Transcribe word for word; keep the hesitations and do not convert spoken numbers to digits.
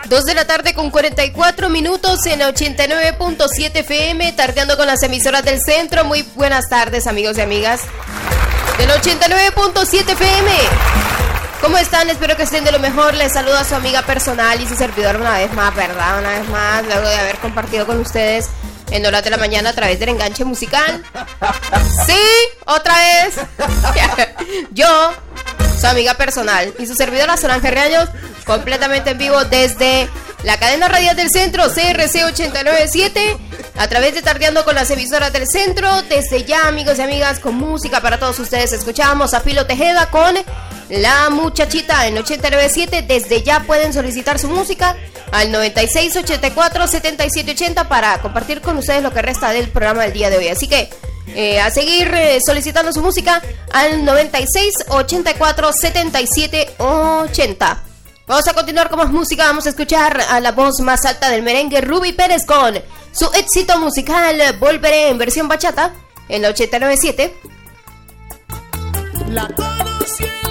dos de la tarde con cuarenta y cuatro minutos en ochenta y nueve punto siete F M, tardeando con las emisoras del centro. Muy buenas tardes, amigos y amigas del ochenta y nueve punto siete F M. ¿Cómo están? Espero que estén de lo mejor. Les saluda a su amiga personal y su servidor una vez más, ¿verdad? Una vez más, luego de haber compartido con ustedes en horas de la mañana a través del enganche musical. Sí, otra vez. Yo, su amiga personal y su servidora Solange Reaños, completamente en vivo desde la cadena radial del centro, C R C ochenta y nueve punto siete, a través de Tardeando con las emisoras del centro. Desde ya, amigos y amigas, con música para todos ustedes. Escuchamos a Filo Tejeda con La Muchachita en ochenta y nueve punto siete. Desde ya pueden solicitar su música al noventa y seis, ochenta y cuatro, setenta y siete ochenta para compartir con ustedes lo que resta del programa del día de hoy. Así que eh, a seguir eh, solicitando su música al noventa y seis, ochenta y cuatro, setenta y siete ochenta. Vamos a continuar con más música. Vamos a escuchar a la voz más alta del merengue, Ruby Pérez, con su éxito musical Volveré, en versión bachata en ochenta y nueve punto siete. La conocí.